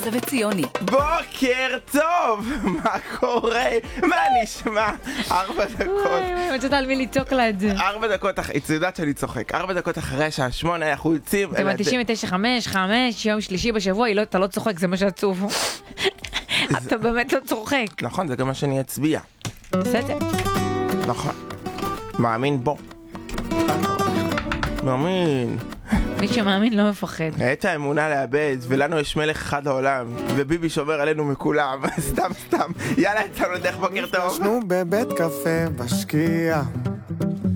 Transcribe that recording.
אסה וציוני. בוקר טוב! מה קורה? מה נשמע? 4 דקות. מצאת על מי לצעוק לה את זה. 4 דקות, היא יודעת שאני צוחק. 4 דקות אחרי השעה 8 אנחנו יוצאים. זה 99.5, יום שלישי בשבוע, אתה לא צוחק, זה מה שעצוב. אתה באמת לא צוחק. נכון, זה גם מה שאני אצביע. בסדר. נכון. מאמין בו. מאמין. מי שמאמין לא מפחד. את האמונה לאבד, ולנו יש מלך אחד העולם, וביבי שומר עלינו מכולם. סתם. יאללה, יצאנו דרך בוקר טוב. נפגשנו בבית קפה בשקיעה,